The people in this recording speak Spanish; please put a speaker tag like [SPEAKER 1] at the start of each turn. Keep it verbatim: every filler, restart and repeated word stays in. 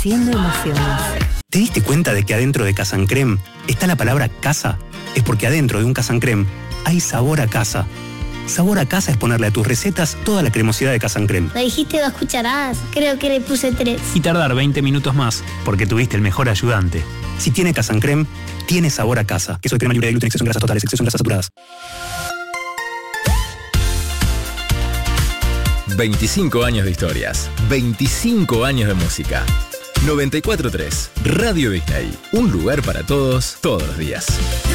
[SPEAKER 1] Siendo emociones.
[SPEAKER 2] ¿Te diste cuenta de que adentro de Casa Creme está la palabra casa? Es porque adentro de un Casa Creme hay sabor a casa. Sabor a casa es ponerle a tus recetas toda la cremosidad de Casa Creme.
[SPEAKER 3] Me dijiste dos cucharadas, creo que le puse tres.
[SPEAKER 4] Y tardar veinte minutos más, porque tuviste el mejor ayudante.
[SPEAKER 2] Si tiene Casa Creme, tiene sabor a casa. Queso de crema libre de gluten, exceso en grasas totales, exceso en grasas saturadas.
[SPEAKER 5] veinticinco años de historias, veinticinco años de música. noventa y cuatro punto tres Radio Disney, un lugar para todos, todos los días.